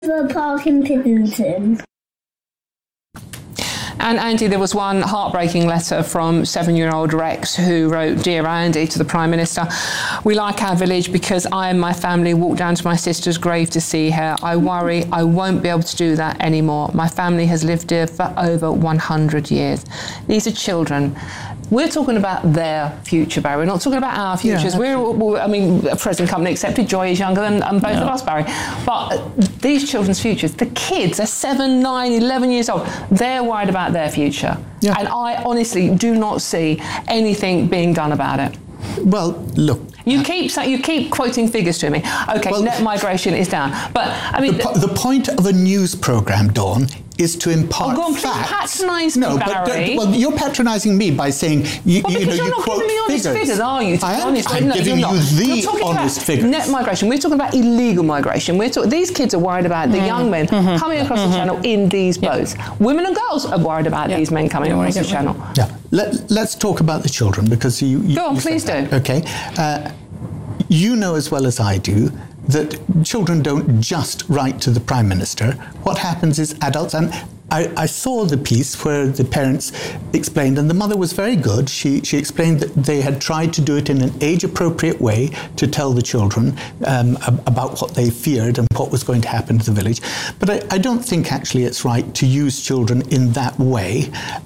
The park in Piddington. And Andy, there was one heartbreaking letter from 7-year-old Rex who wrote, "Dear Andy," to the Prime Minister, "We like our village because I and my family walk down to my sister's grave to see her. I worry I won't be able to do that anymore. My family has lived here for over 100 years. These are children. We're talking about their future, Barry. We're not talking about our futures. I mean, present company accepted. Joy is younger than both of us, Barry. But these children's futures, the kids are 7, 9, 11 years old. They're worried about their future. Yeah. And I honestly do not see anything being done about it. Well, look. You keep quoting figures to me. Okay, well, net migration is down. But, I mean... The point of a news programme, Dawn, is to impart facts. Patronise me, Barry. Well, you're patronising me by saying you quote figures. You're not giving me honest figures, are you? I'm giving you the honest figures. Net migration. We're talking about illegal migration. These kids are worried about the young men coming across the channel in these boats. Women and girls are worried about these men coming across the channel. Yeah. Let's talk about the children, because you go on, please do. Okay. You know as well as I do that children don't just write to the Prime Minister. What happens is adults, and I saw the piece where the parents explained, and the mother was very good. She explained that they had tried to do it in an age-appropriate way to tell the children about what they feared and what was going to happen to the village. But I don't think actually it's right to use children in that way.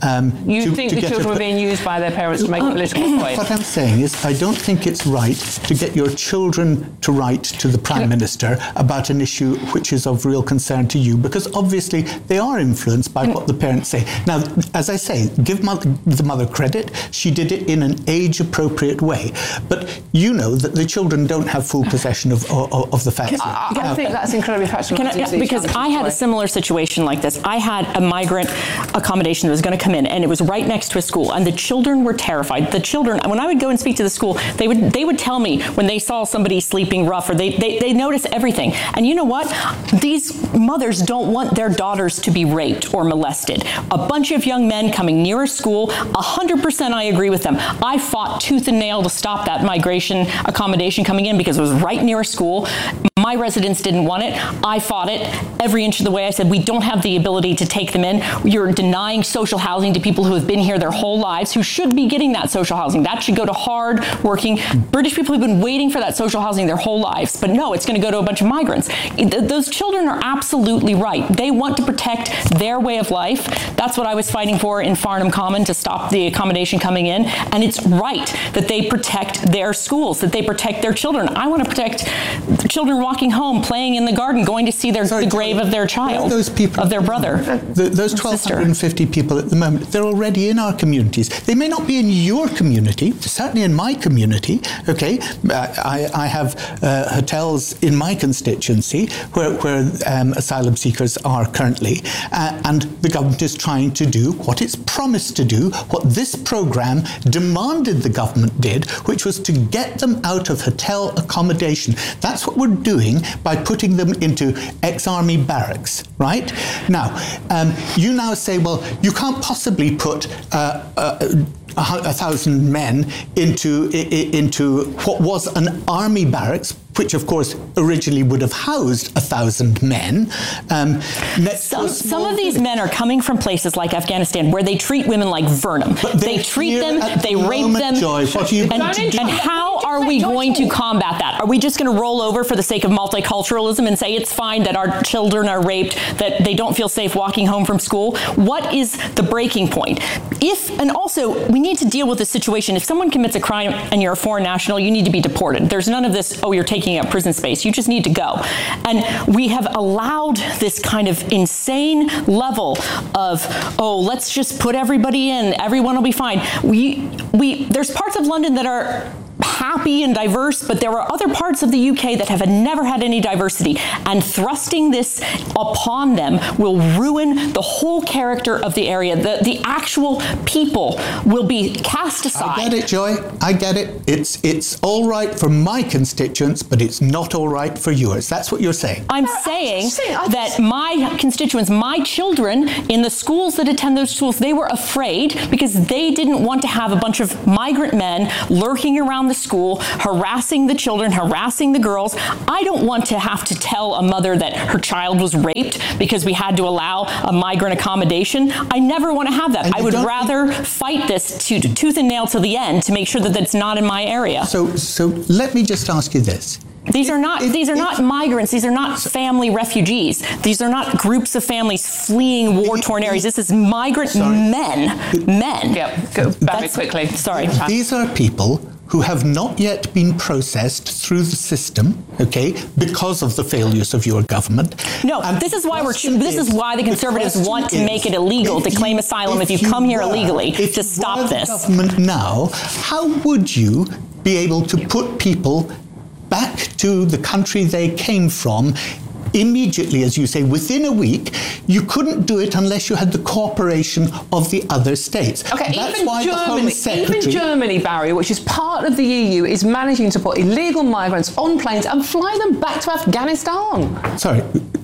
You think the children were being used by their parents to make a political point? What I'm saying is I don't think it's right to get your children to write to the Prime Minister about an issue which is of real concern to you, because obviously they are influenced by what the parents say. Now, as I say, give the mother credit. She did it in an age-appropriate way. But you know that the children don't have full possession of the facts. I think that's incredibly factual. Because I had a similar situation like this. I had a migrant accommodation that was going to come in, and it was right next to a school, and the children were terrified. The children, when I would go and speak to the school, they would tell me when they saw somebody sleeping rough, or they notice everything. And you know what? These mothers don't want their daughters to be raped or molested. A bunch of young men coming near a school, 100% I agree with them. I fought tooth and nail to stop that migration accommodation coming in because it was right near a school. My residents didn't want it. I fought it every inch of the way. I said, we don't have the ability to take them in. You're denying social housing to people who have been here their whole lives, who should be getting that social housing. That should go to hard-working British people who've been waiting for that social housing their whole lives. But no, it's going to go to a bunch of migrants. Those children are absolutely right. They want to protect their way of life. That's what I was fighting for in Farnham Common, to stop the accommodation coming in. And it's right that they protect their schools, that they protect their children. I want to protect children walking home, playing in the garden, going to see the grave of their child, those people, of their brother. Those 1,250 people at the moment, they're already in our communities. They may not be in your community, certainly in my community, okay? I have hotels in my constituency where asylum seekers are currently, and the government is trying to do what it's promised to do, what this programme demanded the government did, which was to get them out of hotel accommodation. That's what we're doing by putting them into ex-army barracks, right? Now, you now say, well, you can't possibly put 1,000 men into what was an army barracks, which of course originally would have housed 1,000 men. Some of these men are coming from places like Afghanistan, where they treat women like vermin. They treat them, they rape them. Joy, and how are we going to combat that? Are we just going to roll over for the sake of multiculturalism and say it's fine that our children are raped, that they don't feel safe walking home from school? What is the breaking point? And also, we need to deal with the situation. If someone commits a crime and you're a foreign national, you need to be deported. There's none of this, oh, you're taking up prison space. You just need to go. And we have allowed this kind of insane level of, oh, let's just put everybody in. Everyone will be fine. There's parts of London that are happy and diverse, but there are other parts of the UK that have never had any diversity, and thrusting this upon them will ruin the whole character of the area. The actual people will be cast aside. I get it, Joy. I get it. It's all right for my constituents, but it's not all right for yours. That's what you're saying. I'm saying that my constituents, my children in the schools that attend those schools, they were afraid because they didn't want to have a bunch of migrant men lurking around the of school, harassing the children, harassing the girls. I don't want to have to tell a mother that her child was raped because we had to allow a migrant accommodation. I never want to have that. I would rather fight this tooth and nail to the end to make sure that that's not in my area. So let me just ask you this. These are not migrants. These are not family refugees. These are not groups of families fleeing war-torn areas. This is migrant men. Yep, go back quickly. Sorry. These are people who have not yet been processed through the system, okay, because of the failures of your government. No, and this is why this is why the Conservatives want to make it illegal to claim asylum if you come here illegally to stop this. Government now, how would you be able to put people back to the country they came from immediately, as you say, within a week? You couldn't do it unless you had the cooperation of the other states. Okay, even Germany, Barry, which is part of the EU, is managing to put illegal migrants on planes and fly them back to Afghanistan. Sorry.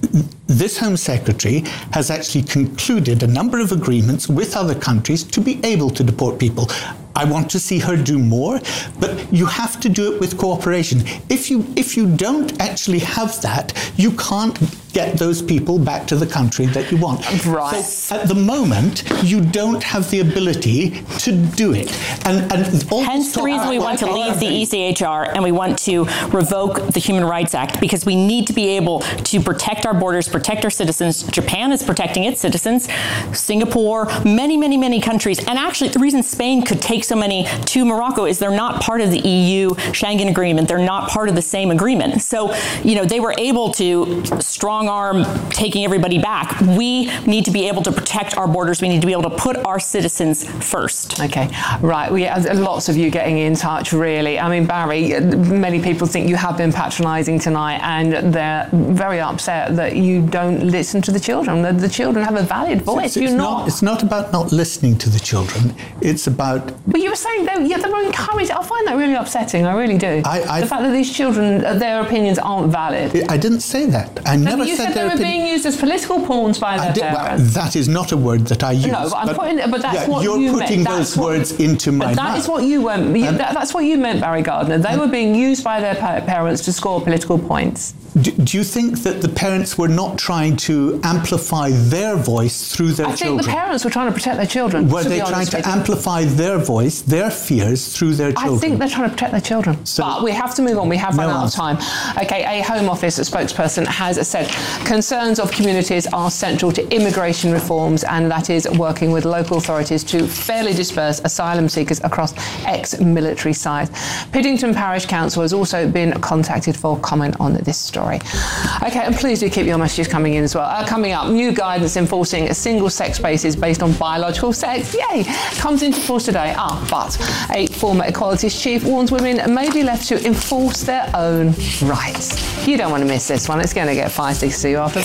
This Home Secretary has actually concluded a number of agreements with other countries to be able to deport people. I want to see her do more, but you have to do it with cooperation. If you don't actually have that, you can't get those people back to the country that you want. Right. So at the moment, you don't have the ability to do it. And hence the reason we want to leave the ECHR and we want to revoke the Human Rights Act, because we need to be able to protect our borders, protect our citizens. Japan is protecting its citizens. Singapore, many, many, many countries. And actually, the reason Spain could take so many to Morocco is they're not part of the EU Schengen agreement. They're not part of the same agreement. So, they were able to strong arm taking everybody back. We need to be able to protect our borders. We need to be able to put our citizens first. Okay, right. We have lots of you getting in touch, really. I mean, Barry, many people think you have been patronising tonight, and they're very upset that you don't listen to the children. The children have a valid voice. It's not about not listening to the children. It's about... But you were saying they were encouraged. I find that really upsetting. I really do. The fact that these children, their opinions aren't valid. I didn't say that. I never you said they were being used as political pawns by their parents. Well, that is not a word that I use. No, but that's what you meant. You're putting those words into my mouth. That is what you meant. That's what you meant, Barry Gardiner. They were being used by their parents to score political points. Do you think that the parents were not trying to amplify their voice through their children? I think the parents were trying to protect their children. Were they trying to amplify their voice, their fears through their children? I think they're trying to protect their children. But we have to move on. We have run out of time. Okay, a Home Office spokesperson has said concerns of communities are central to immigration reforms, and that is working with local authorities to fairly disperse asylum seekers across ex-military sites. Piddington Parish Council has also been contacted for comment on this story. Okay, and please do keep your messages coming in as well. Coming up, new guidance enforcing single-sex spaces based on biological sex. Yay! Comes into force today. But a former Equalities chief warns women may be left to enforce their own rights. You don't want to miss this one. It's going to get feisty. See you after.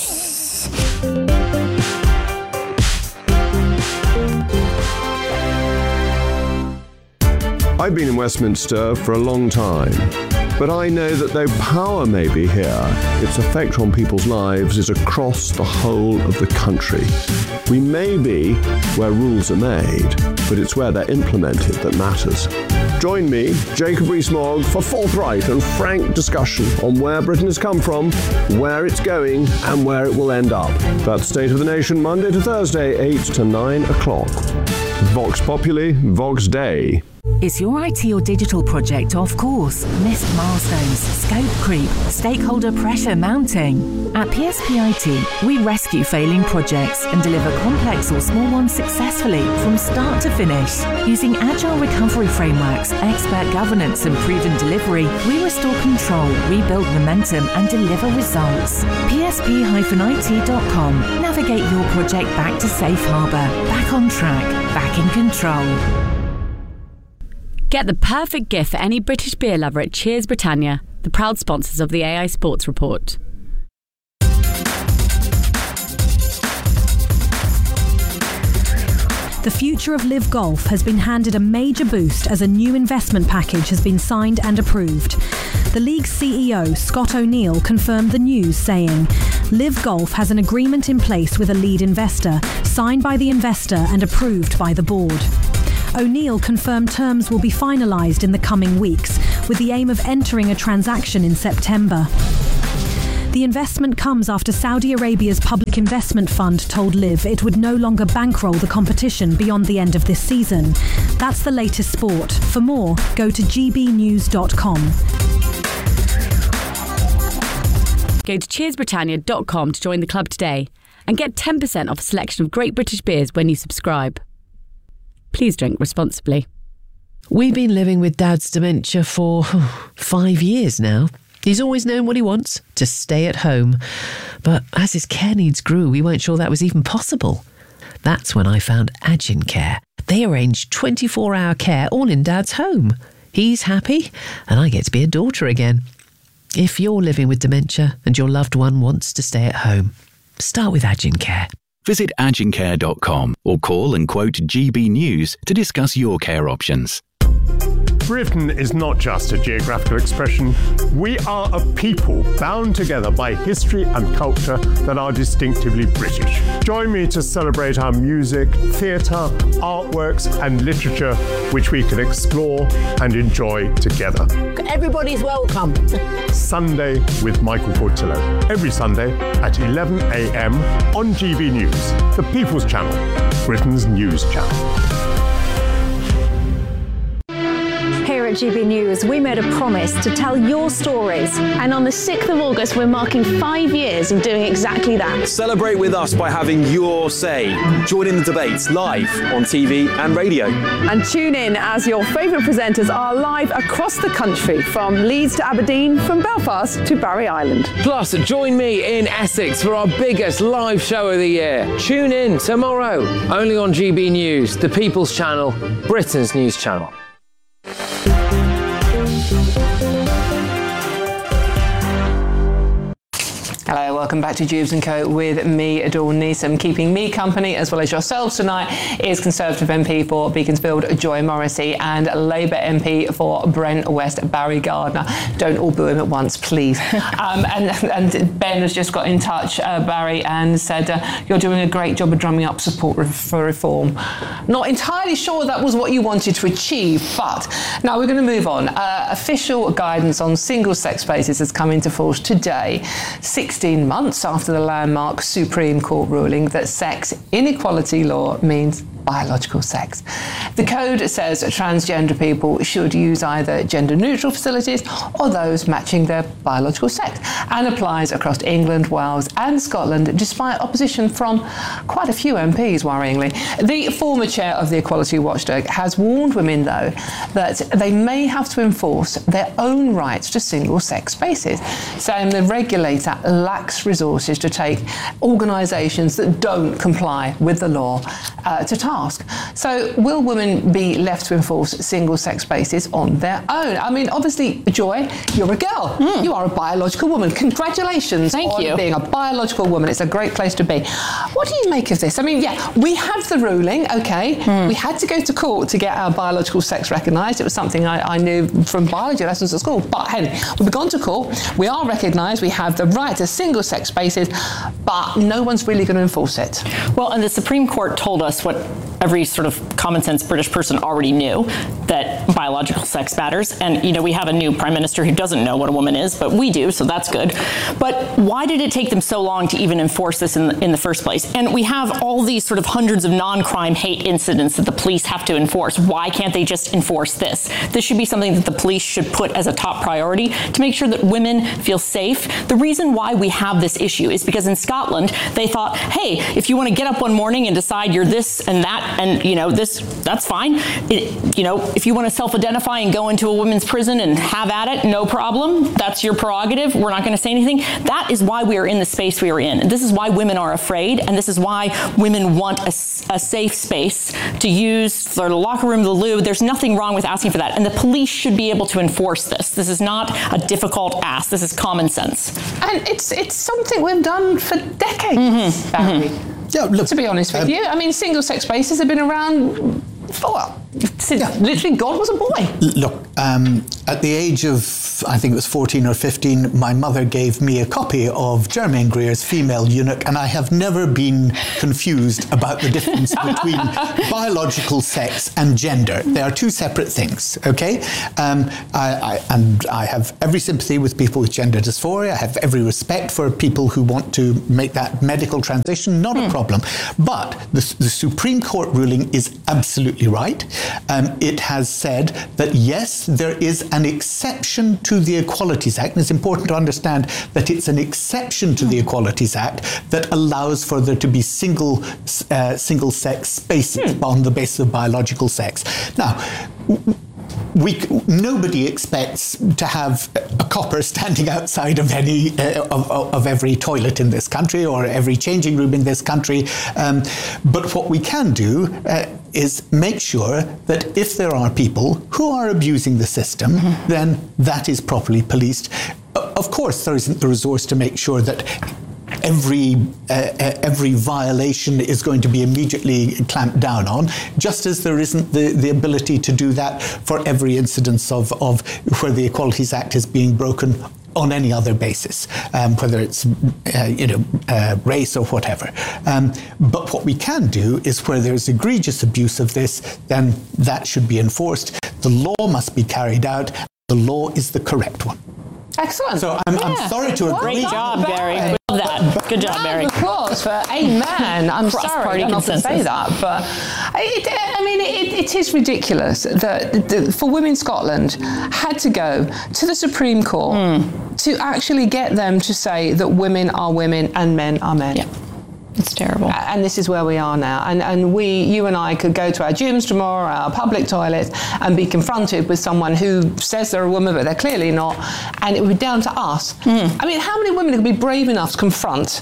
I've been in Westminster for a long time, but I know that though power may be here, its effect on people's lives is across the whole of the country. We may be where rules are made, but it's where they're implemented that matters. Join me, Jacob Rees-Mogg, for forthright and frank discussion on where Britain has come from, where it's going, and where it will end up. That's State of the Nation, Monday to Thursday, 8 to 9 o'clock. Vox Populi, Vox Dei. Is your IT or digital project off course? Missed milestones, scope creep, stakeholder pressure mounting? At PSP IT, we rescue failing projects and deliver complex or small ones successfully from start to finish. Using agile recovery frameworks, expert governance and proven delivery, we restore control, rebuild momentum and deliver results. PSP-IT.com. Navigate your project back to safe harbour, back on track, back in control. Get the perfect gift for any British beer lover at Cheers Britannia, the proud sponsors of the AI Sports Report. The future of Live Golf has been handed a major boost as a new investment package has been signed and approved. The league's CEO, Scott O'Neill, confirmed the news, saying, Live Golf has an agreement in place with a lead investor, signed by the investor and approved by the board. O'Neill confirmed terms will be finalised in the coming weeks, with the aim of entering a transaction in September. The investment comes after Saudi Arabia's Public Investment Fund told Liv it would no longer bankroll the competition beyond the end of this season. That's the latest sport. For more, go to gbnews.com. Go to cheersbritannia.com to join the club today and get 10% off a selection of great British beers when you subscribe. Please drink responsibly. We've been living with Dad's dementia for 5 years now. He's always known what he wants, to stay at home. But as his care needs grew, we weren't sure that was even possible. That's when I found Agincare. They arrange 24-hour care all in Dad's home. He's happy, and I get to be a daughter again. If you're living with dementia and your loved one wants to stay at home, start with Agincare. Visit agincare.com or call and quote GB News to discuss your care options. Britain is not just a geographical expression. We are a people bound together by history and culture that are distinctively British. Join me to celebrate our music, theatre, artworks and literature, which we can explore and enjoy together. Everybody's welcome. Sunday with Michael Portillo. Every Sunday at 11 a.m. on GB News, the People's Channel, Britain's news channel. Here at GB News, we made a promise to tell your stories. And on the 6th of August, we're marking 5 years of doing exactly that. Celebrate with us by having your say. Join in the debates live on TV and radio. And tune in as your favourite presenters are live across the country, from Leeds to Aberdeen, from Belfast to Barry Island. Plus, join me in Essex for our biggest live show of the year. Tune in tomorrow, only on GB News, the People's Channel, Britain's news channel. Hello, welcome back to Jubes & Co with me, Dawn Neeson. Keeping me company, as well as yourselves tonight, is Conservative MP for Beaconsfield, Joy Morrissey, and Labour MP for Brent West, Barry Gardiner. Don't all boo him at once, please. And Ben has just got in touch, Barry, and said, you're doing a great job of drumming up support for reform. Not entirely sure that was what you wanted to achieve, but now we're going to move on. Official guidance on single-sex spaces has come into force today, 16 months after the landmark Supreme Court ruling that sex inequality law means biological sex. The code says transgender people should use either gender-neutral facilities or those matching their biological sex, and applies across England, Wales and Scotland, despite opposition from quite a few MPs, worryingly. The former chair of the Equality Watchdog has warned women, though, that they may have to enforce their own rights to single-sex spaces, saying the regulator lacks resources to take organisations that don't comply with the law to task. So will women be left to enforce single-sex spaces on their own? I mean, obviously, Joy, you're a girl. You are a biological woman. Congratulations on being a biological woman. It's a great place to be. What do you make of this? I mean, yeah, we have the ruling, okay. We had to go to court to get our biological sex recognised. It was something I knew from biology lessons at school. But hey, we've gone to court. We are recognised. We have the right to single-sex spaces, but no one's really going to enforce it. Well, and the Supreme Court told us what every sort of common sense British person already knew, that biological sex matters. And, you know, we have a new prime minister who doesn't know what a woman is, but we do, so that's good. But why did it take them so long to even enforce this in the first place? And we have all these sort of hundreds of non-crime hate incidents that the police have to enforce. Why can't they just enforce this? This should be something that the police should put as a top priority to make sure that women feel safe. The reason why we have this issue is because in Scotland, they thought, hey, if you want to get up one morning and decide you're this and that, and, you know, this, that's fine. You know, if you want to self-identify and go into a women's prison and have at it, no problem. That's your prerogative. We're not going to say anything. That is why we are in the space we are in. This is why women are afraid, and this is why women want a safe space to use their locker room, the loo. There's nothing wrong with asking for that, and the police should be able to enforce this. This is not a difficult ask. This is common sense. And it's something we've done for decades, Barry. Yeah, look, to be honest with you, I mean, single-sex spaces have been around for, well, Literally, God was a boy. Look, at the age of, I think it was 14 or 15, my mother gave me a copy of Germaine Greer's Female Eunuch, and I have never been confused about the difference between biological sex and gender. They are two separate things, okay? I have every sympathy with people with gender dysphoria. I have every respect for people who want to make that medical transition, not a problem. But the Supreme Court ruling is absolutely right. It has said that, yes, there is an exception to the Equalities Act, and it's important to understand that it's an exception to the Equalities Act that allows for there to be single-sex spaces on the basis of biological sex. Now, nobody expects to have a copper standing outside of any of every toilet in this country or every changing room in this country. But what we can do is make sure that if there are people who are abusing the system, then that is properly policed. Of course, there isn't the resource to make sure that every violation is going to be immediately clamped down on, just as there isn't the ability to do that for every incidence of where the Equalities Act is being broken on any other basis, whether it's race or whatever. But what we can do is where there's egregious abuse of this, then that should be enforced. The law must be carried out. The law is the correct one. Excellent. So I'm sorry to agree. Great job, Barry. Love that. Good job, Barry. Of course, for a man. I'm sorry, I don't have to say that, but it is ridiculous that for Women Scotland had to go to the Supreme Court to actually get them to say that women are women and men are men. Yeah. It's terrible. And this is where we are now. And you and I could go to our gyms tomorrow, our public toilets, and be confronted with someone who says they're a woman, but they're clearly not. And it would be down to us. I mean, how many women could be brave enough to confront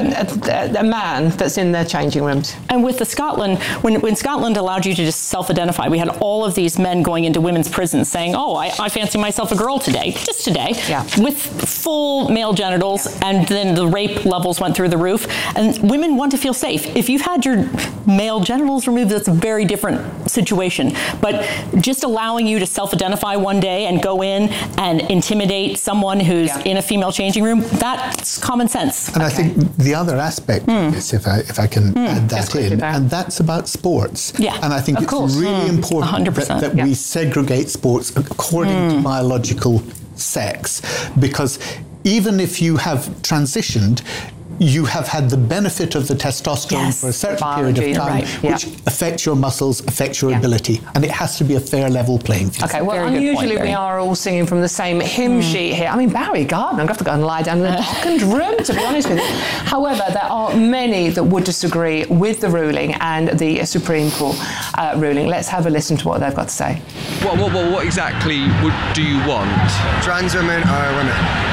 a man that's in their changing rooms? And with the Scotland, when Scotland allowed you to just self-identify, we had all of these men going into women's prisons saying, oh, I fancy myself a girl today, just today, with full male genitals, and then the rape levels went through the roof. And women want to feel safe. If you've had your male genitals removed, that's a very different situation. But just allowing you to self-identify one day and go in and intimidate someone who's in a female changing room, that's common sense. And I think the other aspect of this, if I can add that in, and that's about sports. Yeah, and I think it's really important that we segregate sports according to biological sex, because even if you have transitioned, you have had the benefit of the testosterone for a certain period of time, which affects your muscles, affects your ability, and it has to be a fair level playing field. Okay, well, unusually we are all singing from the same hymn sheet here. I mean, Barry Gardner, I'm going to have to go and lie down in a darkened room, to be honest with you. However, there are many that would disagree with the ruling and the Supreme Court ruling. Let's have a listen to what they've got to say. What exactly do you want? Trans women are women.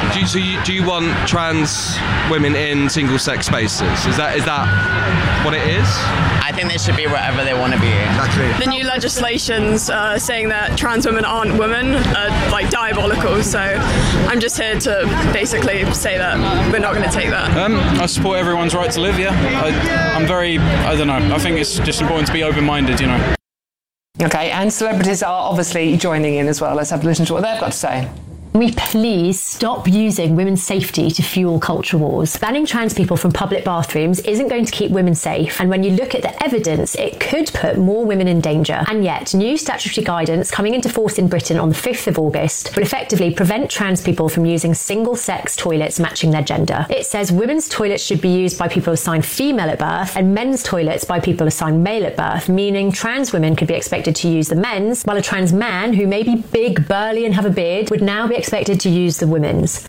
Do you want trans women in single-sex spaces? Is that what it is? I think they should be wherever they want to be. Exactly. The new legislations saying that trans women aren't women are like diabolical. So I'm just here to basically say that we're not going to take that. I support everyone's right to live. Yeah, I'm very. I don't know. I think it's just important to be open-minded. You know. Okay, and celebrities are obviously joining in as well. Let's have a listen to what they've got to say. We please stop using women's safety to fuel culture wars. Banning trans people from public bathrooms isn't going to keep women safe, and when you look at the evidence, it could put more women in danger. And yet, new statutory guidance coming into force in Britain on the 5th of August will effectively prevent trans people from using single-sex toilets matching their gender. It says women's toilets should be used by people assigned female at birth, and men's toilets by people assigned male at birth, meaning trans women could be expected to use the men's, while a trans man who may be big, burly and have a beard would now be expected to use the women's.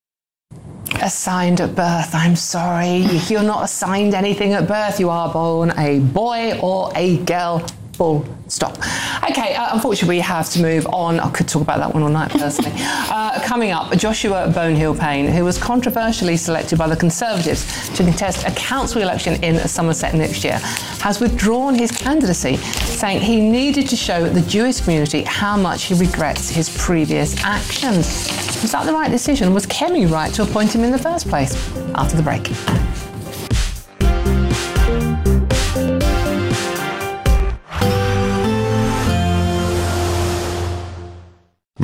Assigned at birth, I'm sorry. You're not assigned anything at birth. You are born a boy or a girl. Full stop. Okay, unfortunately we have to move on. I could talk about that one all night personally. Coming up, Joshua Bonehill-Payne, who was controversially selected by the Conservatives to contest a council election in Somerset next year, has withdrawn his candidacy, saying he needed to show the Jewish community how much he regrets his previous actions. Was that the right decision? Was Kemi right to appoint him in the first place? After the break.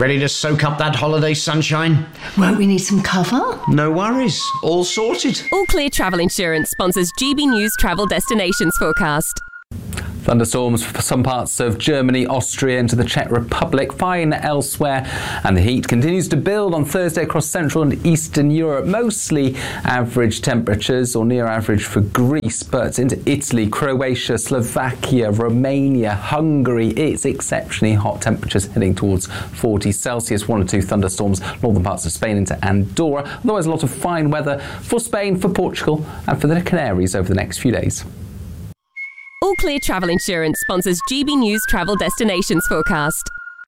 Ready to soak up that holiday sunshine? Won't we need some cover? No worries. All sorted. All Clear Travel Insurance sponsors GB News Travel Destinations Forecast. Thunderstorms for some parts of Germany, Austria into the Czech Republic, fine elsewhere, and the heat continues to build on Thursday across Central and Eastern Europe. Mostly average temperatures or near average for Greece, but into Italy, Croatia, Slovakia, Romania, Hungary, it's exceptionally hot temperatures heading towards 40 Celsius. 1 or 2 thunderstorms northern parts of Spain into Andorra. Otherwise a lot of fine weather for Spain, for Portugal and for the Canaries over the next few days. All Clear Travel Insurance sponsors GB News Travel Destinations Forecast.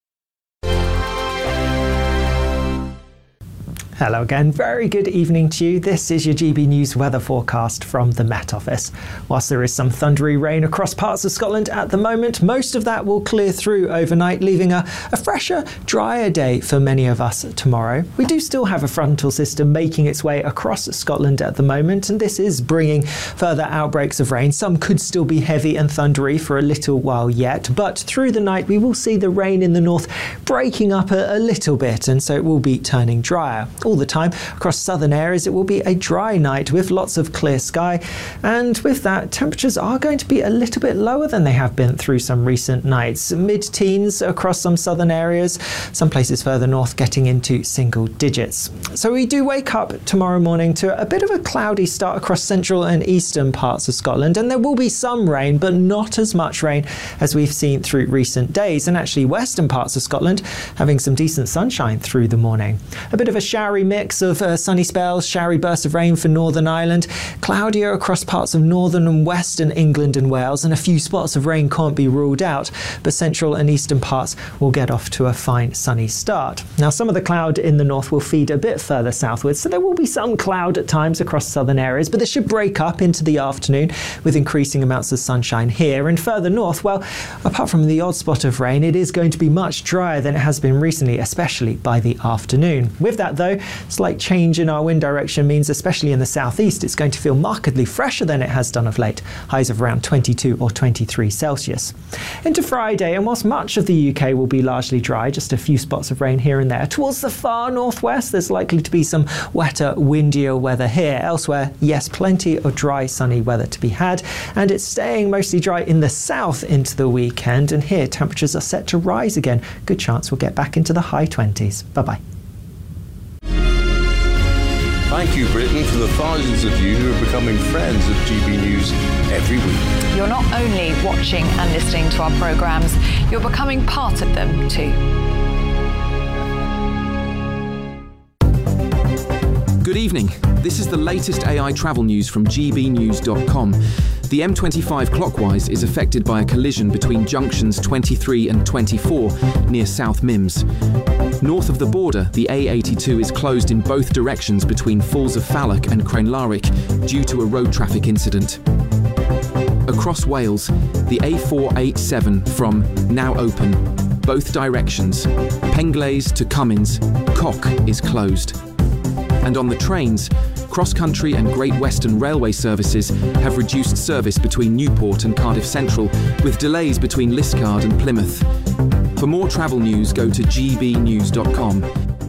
Hello again, very good evening to you. This is your GB News weather forecast from the Met Office. Whilst there is some thundery rain across parts of Scotland at the moment, most of that will clear through overnight, leaving a fresher, drier day for many of us tomorrow. We do still have a frontal system making its way across Scotland at the moment, and this is bringing further outbreaks of rain. Some could still be heavy and thundery for a little while yet, but through the night we will see the rain in the north breaking up a little bit, and so it will be turning drier. All the time across southern areas it will be a dry night with lots of clear sky, and with that temperatures are going to be a little bit lower than they have been through some recent nights. Mid-teens across some southern areas, some places further north getting into single digits. So we do wake up tomorrow morning to a bit of a cloudy start across central and eastern parts of Scotland, and there will be some rain but not as much rain as we've seen through recent days, and actually western parts of Scotland having some decent sunshine through the morning. A bit of a showery mix of sunny spells, showery bursts of rain for Northern Ireland, cloudier across parts of northern and western England and Wales, and a few spots of rain can't be ruled out, but central and eastern parts will get off to a fine sunny start. Now some of the cloud in the north will feed a bit further southwards, so there will be some cloud at times across southern areas, but this should break up into the afternoon with increasing amounts of sunshine here. And further north, well, apart from the odd spot of rain, it is going to be much drier than it has been recently, especially by the afternoon. With that though, slight change in our wind direction means, especially in the southeast, it's going to feel markedly fresher than it has done of late, highs of around 22 or 23 Celsius. Into Friday, and whilst much of the UK will be largely dry, just a few spots of rain here and there, towards the far northwest there's likely to be some wetter, windier weather here. Elsewhere, yes, plenty of dry, sunny weather to be had, and it's staying mostly dry in the south into the weekend, and here temperatures are set to rise again. Good chance we'll get back into the high 20s. Bye-bye. Thank you, Britain, for the thousands of you who are becoming friends of GB News every week. You're not only watching and listening to our programmes, you're becoming part of them too. Good evening. This is the latest AI travel news from gbnews.com. The M25 clockwise is affected by a collision between junctions 23 and 24 near South Mims. North of the border, the A82 is closed in both directions between Falls of Falloch and Cranlarrick due to a road traffic incident. Across Wales, the A487 from Now Open, both directions, Penglaze to Cummins, Cock is closed. And on the trains, cross-country and Great Western Railway services have reduced service between Newport and Cardiff Central, with delays between Liscard and Plymouth. For more travel news, go to gbnews.com.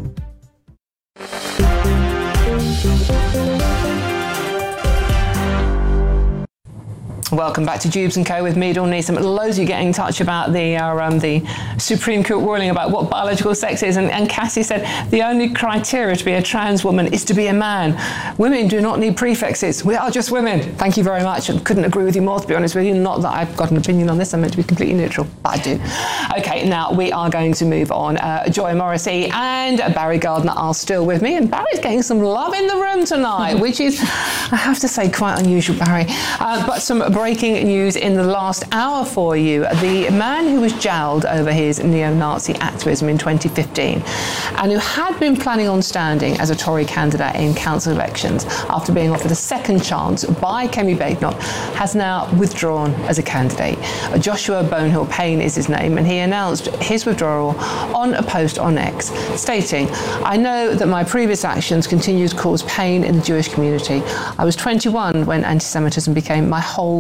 Welcome back to Jubes & Co with me, Dawn Neeson. Loads of you getting in touch about the Supreme Court ruling about what biological sex is, and Cassie said the only criteria to be a trans woman is to be a man. Women do not need prefixes. We are just women. Thank you very much. I couldn't agree with you more, to be honest with you. Not that I've got an opinion on this. I'm meant to be completely neutral, but I do. Okay, now we are going to move on. Joy Morrissey and Barry Gardner are still with me, and Barry's getting some love in the room tonight, which is, I have to say, quite unusual, Barry. But some breaking news in the last hour for you. The man who was jailed over his neo-Nazi activism in 2015 and who had been planning on standing as a Tory candidate in council elections after being offered a second chance by Kemi Badenoch has now withdrawn as a candidate. Joshua Bonehill Payne is his name, and he announced his withdrawal on a post on X, stating, "I know that my previous actions continue to cause pain in the Jewish community. I was 21 when anti-Semitism became my whole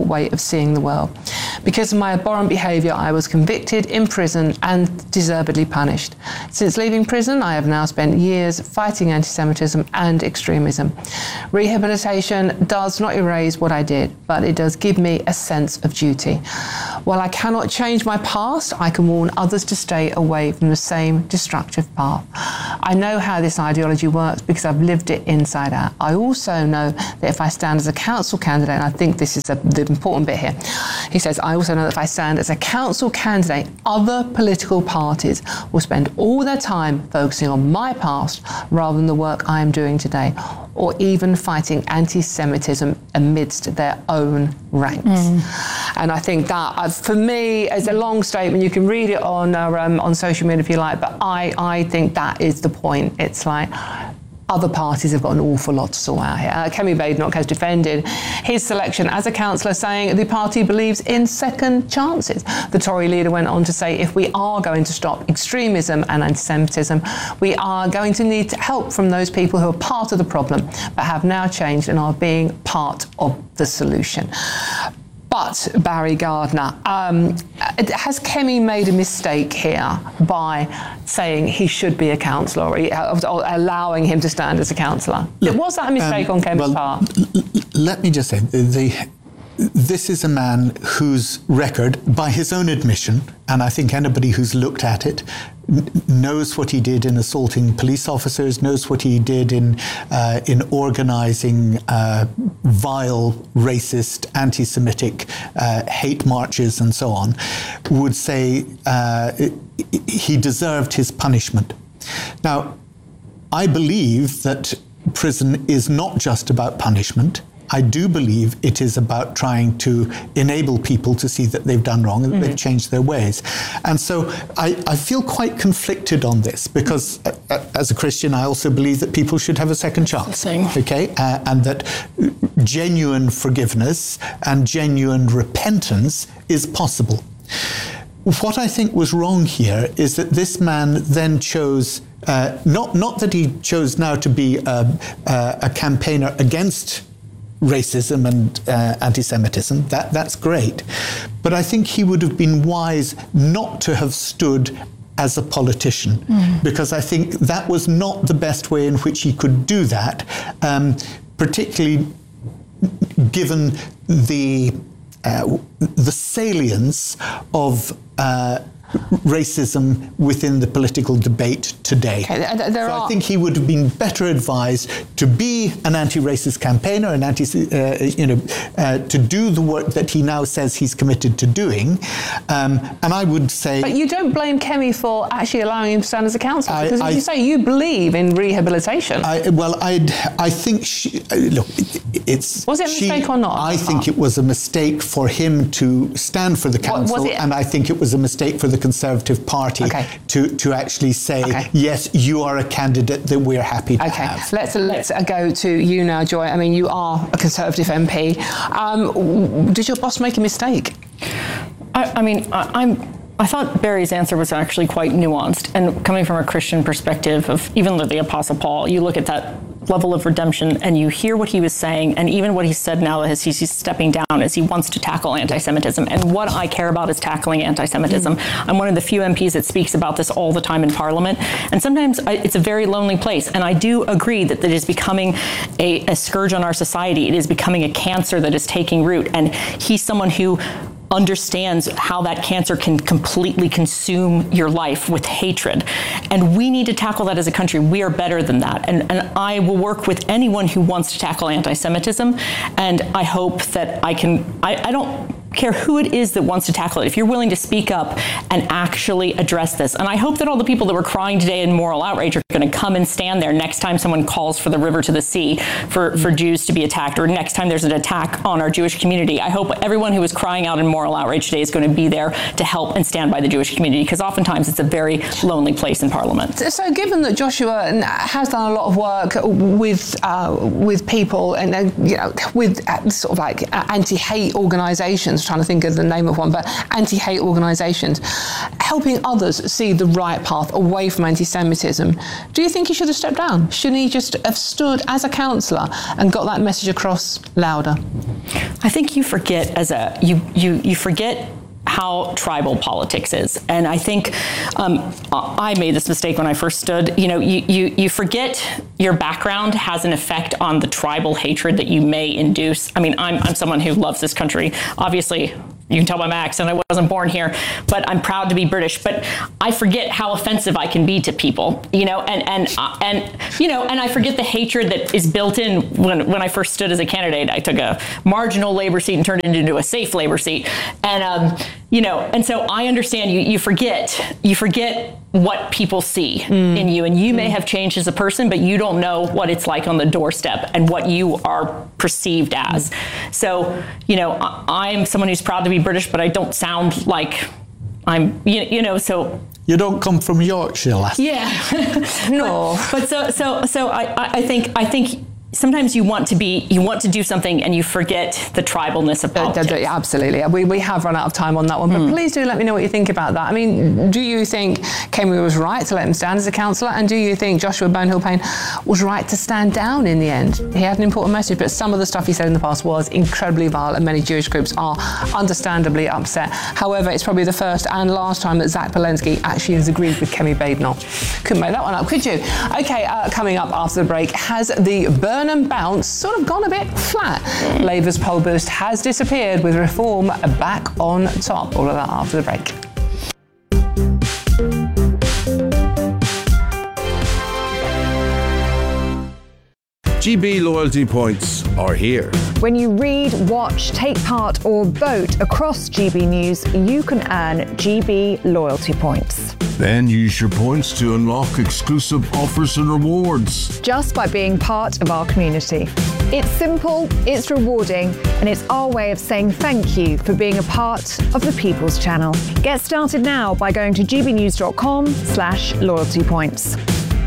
default way of seeing the world. Because of my abhorrent behaviour, I was convicted, imprisoned and deservedly punished. Since leaving prison, I have now spent years fighting anti-Semitism and extremism. Rehabilitation does not erase what I did, but it does give me a sense of duty. While I cannot change my past, I can warn others to stay away from the same destructive path. I know how this ideology works because I've lived it inside out. I also know that if I stand as a council candidate, and I think this is the important bit here, he says, I also know that if I stand as a council candidate, other political parties will spend all their time focusing on my past rather than the work I am doing today, or even fighting anti-Semitism amidst their own ranks. And I think that, for me, is a long statement. You can read it on social media if you like, but I think that is the point. It's like, other parties have got an awful lot to sort out here. Kemi Badenoch has defended his selection as a councillor, saying the party believes in second chances. The Tory leader went on to say, if we are going to stop extremism and anti-Semitism, we are going to need help from those people who are part of the problem, but have now changed and are being part of the solution. But, Barry Gardiner, has Kemi made a mistake here by saying he should be a councillor, or allowing him to stand as a councillor? Was that a mistake on Kemi's part? Let me just say, this is a man whose record, by his own admission, and I think anybody who's looked at it, knows what he did in assaulting police officers, knows what he did in organising vile, racist, anti-Semitic hate marches and so on, would say he deserved his punishment. Now, I believe that prison is not just about punishment. I do believe it is about trying to enable people to see that they've done wrong and that they've changed their ways. And so I feel quite conflicted on this because as a Christian, I also believe that people should have a second chance. Okay? And that genuine forgiveness and genuine repentance is possible. What I think was wrong here is that this man then chose, not that he chose now to be a campaigner against racism and anti-Semitism, that's great. But I think he would have been wise not to have stood as a politician, because I think that was not the best way in which he could do that, particularly given the salience of racism within the political debate today. I think he would have been better advised to be an anti-racist campaigner, to do the work that he now says he's committed to doing. And I would say... But you don't blame Kemi for actually allowing him to stand as a councillor, because as you say, you believe in rehabilitation. I think look, it's... Was it a mistake or not? I think it was a mistake for him to stand for the council, and I think it was a mistake for the Conservative Party to actually say, yes, you are a candidate that we're happy to have. Let's go to you now, Joy. I mean, you are a Conservative MP. Did your boss make a mistake? I thought Barry's answer was actually quite nuanced, and coming from a Christian perspective of even the Apostle Paul, you look at that level of redemption and you hear what he was saying, and even what he said now as he's stepping down as he wants to tackle anti-Semitism. And what I care about is tackling anti-Semitism. I'm one of the few MPs that speaks about this all the time in Parliament, and sometimes it's a very lonely place. And I do agree that it is becoming a scourge on our society. It is becoming a cancer that is taking root, and he's someone who understands how that cancer can completely consume your life with hatred. And we need to tackle that as a country. We are better than that. And I will work with anyone who wants to tackle anti-Semitism. And I hope that I don't care who it is that wants to tackle it. If you're willing to speak up and actually address this. And I hope that all the people that were crying today in moral outrage are going to come and stand there next time someone calls for the river to the sea for Jews to be attacked, or next time there's an attack on our Jewish community. I hope everyone who is crying out in moral outrage today is going to be there to help and stand by the Jewish community, because oftentimes it's a very lonely place in Parliament. So given that Joshua has done a lot of work with people and with sort of like anti-hate organisations just trying to think of the name of one, but anti-hate organisations, helping others see the right path away from anti-Semitism. Do you think he should have stepped down? Shouldn't he just have stood as a councillor and got that message across louder? I think you forget you forget how tribal politics is. And I think I made this mistake when I first stood. You forget your background has an effect on the tribal hatred that you may induce. I mean, I'm someone who loves this country. Obviously, you can tell by my accent I wasn't born here, but I'm proud to be British. But I forget how offensive I can be to people, and I forget the hatred that is built in. When I first stood as a candidate, I took a marginal Labour seat and turned it into a safe Labour seat, and so I understand you forget what people see in you, and you may have changed as a person, but you don't know what it's like on the doorstep and what you are perceived as. So, I'm someone who's proud to be British, but I don't sound like I'm, so. You don't come from Yorkshire, lass. Yeah. No. But so I think sometimes you want to do something and you forget the tribalness of politics. Absolutely. We have run out of time on that one, but please do let me know what you think about that. I mean, do you think Kemi was right to let him stand as a councillor? And do you think Joshua Bonehill-Payne was right to stand down in the end? He had an important message, but some of the stuff he said in the past was incredibly vile, and many Jewish groups are understandably upset. However, it's probably the first and last time that Zach Polensky actually has agreed with Kemi Badenoch. Couldn't make that one up, could you? Okay, coming up after the break, has the Burnham bounce sort of gone a bit flat? Labour's poll boost has disappeared with Reform back on top. All of that after the break. GB loyalty points are here. When you read, watch, take part or vote across GB News, you can earn GB loyalty points. Then use your points to unlock exclusive offers and rewards. Just by being part of our community. It's simple, it's rewarding, and it's our way of saying thank you for being a part of the People's Channel. Get started now by going to gbnews.com/loyalty points.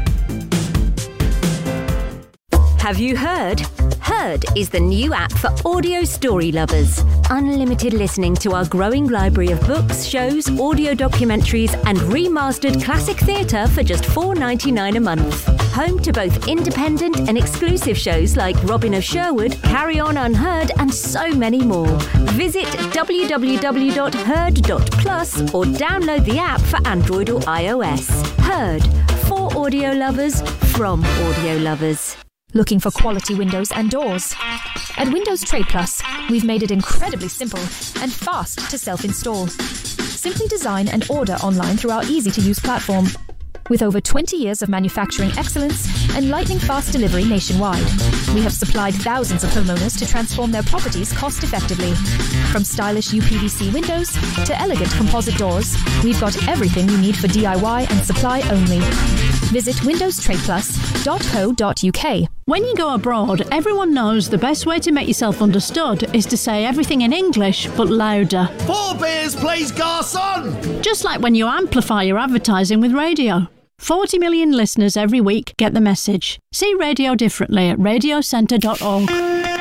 Have you heard? Heard is the new app for audio story lovers. Unlimited listening to our growing library of books, shows, audio documentaries, and remastered classic theatre for just $4.99 a month. Home to both independent and exclusive shows like Robin of Sherwood, Carry On Unheard, and so many more. Visit www.heard.plus or download the app for Android or iOS. Heard, for audio lovers, from audio lovers. Looking for quality windows and doors? At Windows Trade Plus, we've made it incredibly simple and fast to self-install. Simply design and order online through our easy-to-use platform. With over 20 years of manufacturing excellence and lightning-fast delivery nationwide, we have supplied thousands of homeowners to transform their properties cost-effectively. From stylish UPVC windows to elegant composite doors, we've got everything you need for DIY and supply only. Visit windowstradeplus.co.uk. When you go abroad, everyone knows the best way to make yourself understood is to say everything in English, but louder. 4 beers, please, garçon! Just like when you amplify your advertising with radio. 40 million listeners every week get the message. See radio differently at radiocentre.org.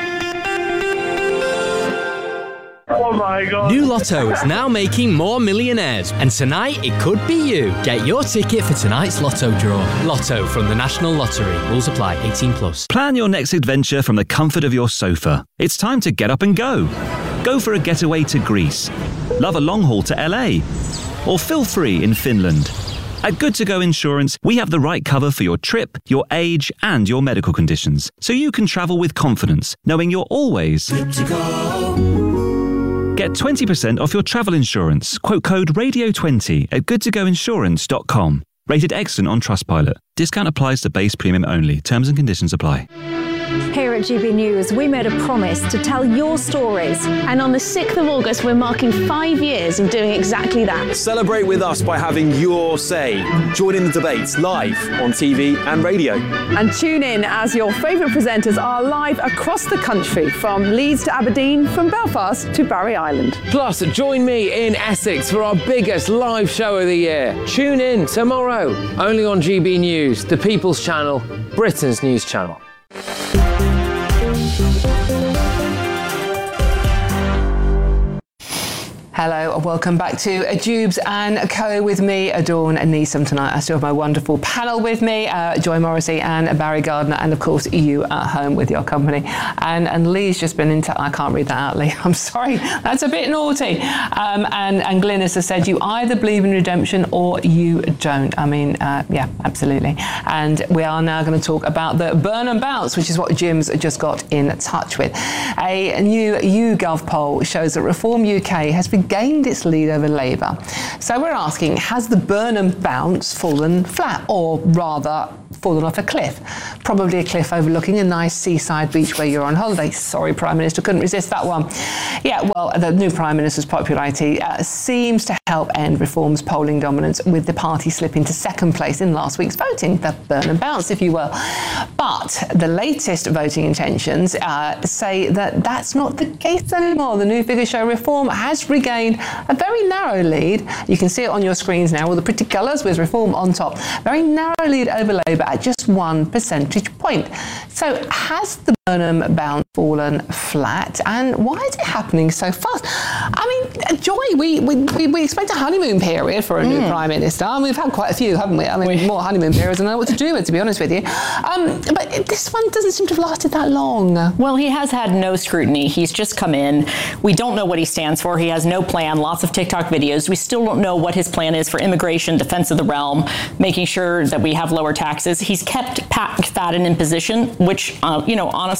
Oh my God. New Lotto is now making more millionaires, and tonight it could be you. Get your ticket for tonight's Lotto draw. Lotto from the National Lottery. Rules apply. 18+. Plan your next adventure from the comfort of your sofa. It's time to get up and go. Go for a getaway to Greece. Love a long haul to LA. Or feel free in Finland. At Good To Go Insurance, we have the right cover for your trip, your age, and your medical conditions, so you can travel with confidence, knowing you're always good to go. Get 20% off your travel insurance. Quote code RADIO20 at goodtogoinsurance.com. Rated excellent on Trustpilot. Discount applies to base premium only. Terms and conditions apply. Here at GB News, we made a promise to tell your stories. And on the 6th of August, we're marking 5 years of doing exactly that. Celebrate with us by having your say. Join in the debates live on TV and radio. And tune in as your favourite presenters are live across the country, from Leeds to Aberdeen, from Belfast to Barry Island. Plus, join me in Essex for our biggest live show of the year. Tune in tomorrow, only on GB News, the People's Channel, Britain's news channel. Hello and welcome back to Jubes and Co. With me, Dawn Neeson tonight. I still have my wonderful panel with me, Joy Morrissey and Barry Gardner, and of course you at home with your company. And Lee's just been into, I can't read that out, Lee, I'm sorry, that's a bit naughty. And Glynis has said you either believe in redemption or you don't. I mean, yeah, absolutely. And we are now going to talk about the burn and bounce, which is what Jim's just got in touch with. A new YouGov poll shows that Reform UK has gained its lead over Labour. So we're asking, has the burn and bounce fallen flat, or rather fallen off a cliff? Probably a cliff overlooking a nice seaside beach where you're on holiday. Sorry, Prime Minister, couldn't resist that one. Yeah, well, the new Prime Minister's popularity seems to help end Reform's polling dominance, with the party slipping to second place in last week's voting, the burn and bounce, if you will. But the latest voting intentions say that that's not the case anymore. The new figures show Reform has regained a very narrow lead. You can see it on your screens now, all the pretty colours with Reform on top. Very narrow lead over Labour at just 1 percentage point. So has the Burnham bounce fallen flat, and why is it happening so fast? I mean, Joy, we expect a honeymoon period for a new Prime Minister, and we've had quite a few, haven't we? I mean, more honeymoon periods than I know what to do with, to be honest with you. But this one doesn't seem to have lasted that long. Well, he has had no scrutiny. He's just come in. We don't know what he stands for. He has no plan, lots of TikTok videos. We still don't know what his plan is for immigration, defense of the realm, making sure that we have lower taxes. He's kept Pat McFadden in position, which, honestly,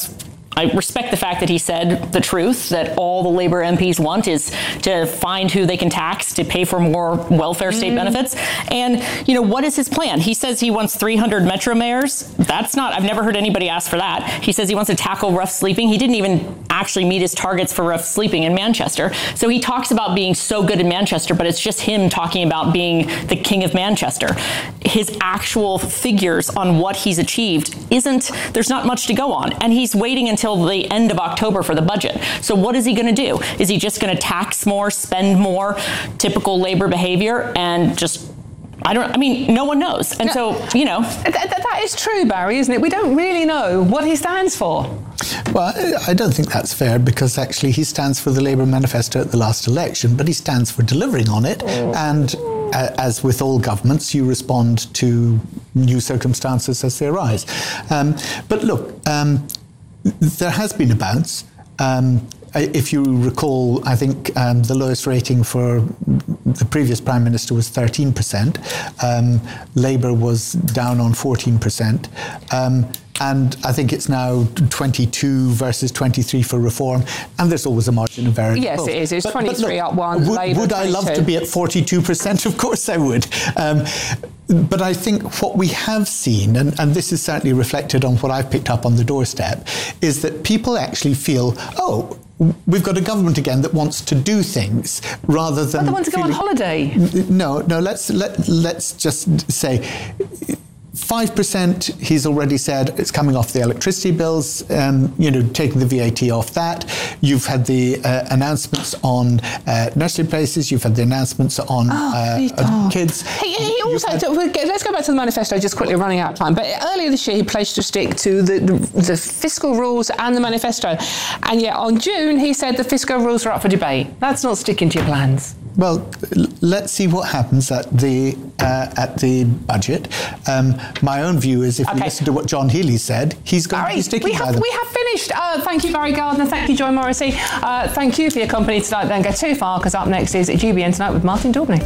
I respect the fact that he said the truth, that all the Labour MPs want is to find who they can tax to pay for more welfare state benefits. And, what is his plan? He says he wants 300 Metro mayors. I've never heard anybody ask for that. He says he wants to tackle rough sleeping. He didn't even actually meet his targets for rough sleeping in Manchester. So he talks about being so good in Manchester, but it's just him talking about being the king of Manchester. His actual figures on what he's achieved there's not much to go on. And he's waiting until the end of October for the budget. So what is he going to do? Is he just going to tax more, spend more, typical Labour behavior, and just no one knows. And so, That is true, Barry, isn't it? We don't really know what he stands for. Well, I don't think that's fair, because actually he stands for the Labour manifesto at the last election, but he stands for delivering on it. And as with all governments, you respond to new circumstances as they arise. But look, there has been a bounce. If you recall, I think the lowest rating for the previous Prime Minister was 13%. Labour was down on 14%. And I think it's now 22 versus 23 for Reform, and there's always a margin of variance. Yes, it is. It's 23 up one. Would I love to be at 42%? Of course I would. But I think what we have seen, and this is certainly reflected on what I've picked up on the doorstep, is that people actually feel, we've got a government again that wants to do things rather than. They want to go on holiday. No. Let's just say 5%, he's already said it's coming off the electricity bills, taking the VAT off that. You've had the announcements on nursery places, you've had the announcements on kids. He also, let's go back to the manifesto, just quickly, running out of time. But earlier this year, he pledged to stick to the fiscal rules and the manifesto. And yet on June, he said the fiscal rules are up for debate. That's not sticking to your plans. Well, let's see what happens at the budget. My own view is, if you listen to what John Healey said, he's going to be sticking by them. We have finished. Thank you, Barry Gardner. Thank you, Joy Morrissey. Thank you for your company tonight. Don't go too far, because up next is GBN Tonight with Martin Daubney.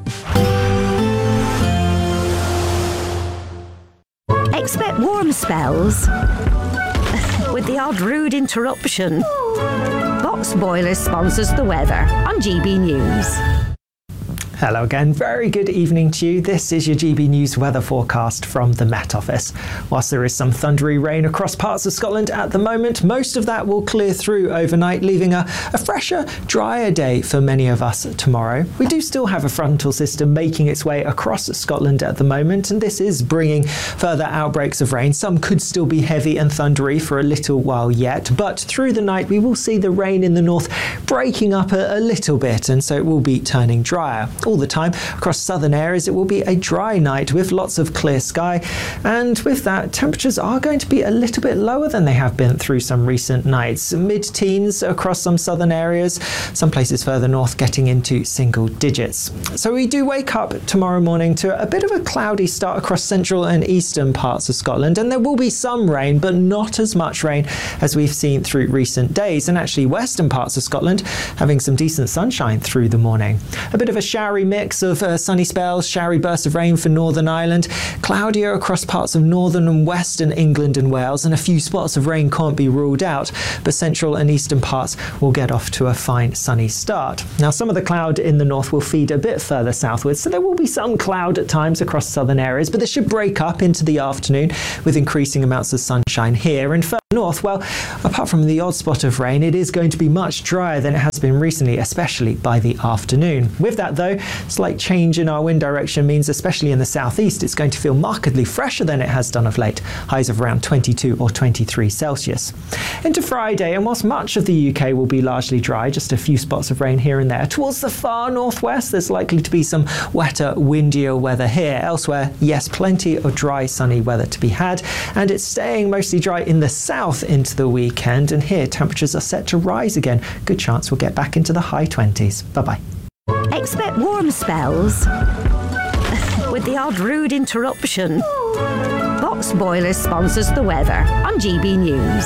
Expect warm spells with the odd rude interruption. Box Boilers sponsors the weather on GB News. Hello again, very good evening to you. This is your GB News weather forecast from the Met Office. Whilst there is some thundery rain across parts of Scotland at the moment, most of that will clear through overnight, leaving a fresher, drier day for many of us tomorrow. We do still have a frontal system making its way across Scotland at the moment, and this is bringing further outbreaks of rain. Some could still be heavy and thundery for a little while yet, but through the night we will see the rain in the north breaking up a little bit, and so it will be turning drier. all the time. Across southern areas, it will be a dry night with lots of clear sky. And with that, temperatures are going to be a little bit lower than they have been through some recent nights. Mid-teens across some southern areas, some places further north getting into single digits. So we do wake up tomorrow morning to a bit of a cloudy start across central and eastern parts of Scotland, and there will be some rain, but not as much rain as we've seen through recent days. And actually western parts of Scotland having some decent sunshine through the morning. A bit of a showery mix of sunny spells, showery bursts of rain for Northern Ireland, cloudier across parts of northern and western England and Wales, and a few spots of rain can't be ruled out, but central and eastern parts will get off to a fine sunny start. Now some of the cloud in the north will feed a bit further southwards, so there will be some cloud at times across southern areas, but this should break up into the afternoon with increasing amounts of sunshine here. And further north, well, apart from the odd spot of rain, it is going to be much drier than it has been recently, especially by the afternoon. With that though, slight change in our wind direction means, especially in the southeast, it's going to feel markedly fresher than it has done of late, highs of around 22 or 23 Celsius. Into Friday, and whilst much of the UK will be largely dry, just a few spots of rain here and there, towards the far northwest there's likely to be some wetter, windier weather here. Elsewhere, yes, plenty of dry, sunny weather to be had, and it's staying mostly dry in the south into the weekend, and here temperatures are set to rise again. Good chance we'll get back into the high 20s. Bye-bye. Expect warm spells with the odd rude interruption. Box Boilers sponsors the weather on GB News.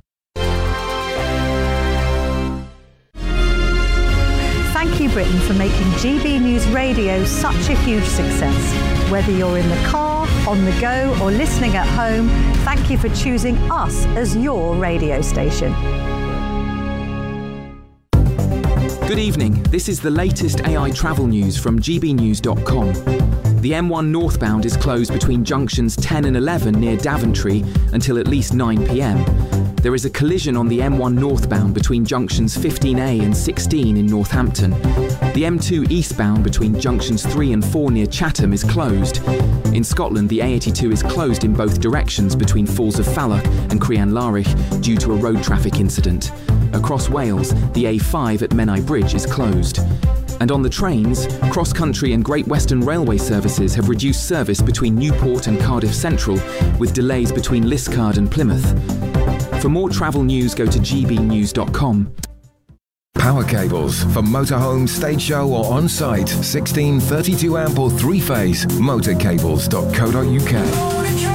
Thank you, Britain, for making GB News Radio such a huge success. Whether you're in the car, on the go, or listening at home, thank you for choosing us as your radio station. Good evening. This is the latest AI travel news from gbnews.com. The M1 northbound is closed between junctions 10 and 11 near Daventry until at least 9 p.m. There is a collision on the M1 northbound between junctions 15A and 16 in Northampton. The M2 eastbound between junctions 3 and 4 near Chatham is closed. In Scotland, the A82 is closed in both directions between Falls of Falloch and Crianlarich due to a road traffic incident. Across Wales, the A5 at Menai Bridge is closed. And on the trains, Cross Country and Great Western Railway services have reduced service between Newport and Cardiff Central, with delays between Liscard and Plymouth. For more travel news, go to gbnews.com. Power cables for motorhome, stage show or on-site. 16, 32 amp or 3-phase. Motorcables.co.uk.